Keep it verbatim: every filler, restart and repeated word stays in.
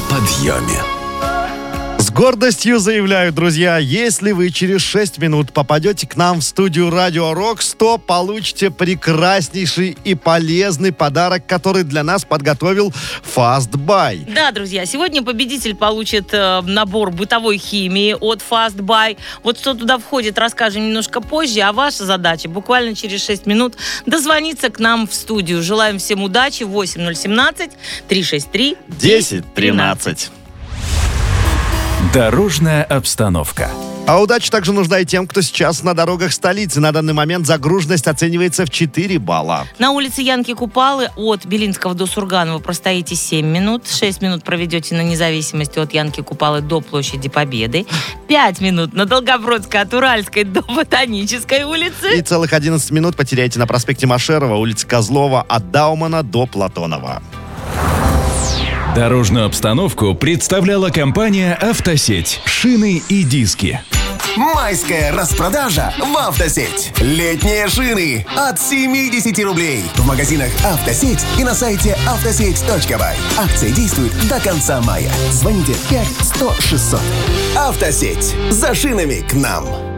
подъеме. С гордостью заявляю, друзья, если вы через шесть минут попадете к нам в студию Радио Рокс, то получите прекраснейший и полезный подарок, который для нас подготовил Fast-Buy. Да, друзья, сегодня победитель получит э, набор бытовой химии от Fast-Buy. Вот что туда входит, расскажем немножко позже, а ваша задача буквально через шесть минут дозвониться к нам в студию. Желаем всем удачи. восемь ноль один семь три шесть три десять тринадцать. Дорожная обстановка. А удача также нужна и тем, кто сейчас на дорогах столицы. На данный момент загруженность оценивается в четыре балла. На улице Янки Купалы от Белинского до Сурганова простоите семь минут. шесть минут проведете на Независимости от Янки Купалы до Площади Победы. пять минут на Долгобродской от Уральской до Ботанической улицы. И целых одиннадцать минут потеряете на проспекте Машерова, улице Козлова от Даумана до Платонова. Дорожную обстановку представляла компания «Автосеть». Шины и диски. Майская распродажа в «Автосеть». Летние шины от семьдесят рублей. В магазинах «Автосеть» и на сайте автосеть точка бай. Акция действует до конца мая. Звоните пять сто шестьсот. «Автосеть». За шинами к нам.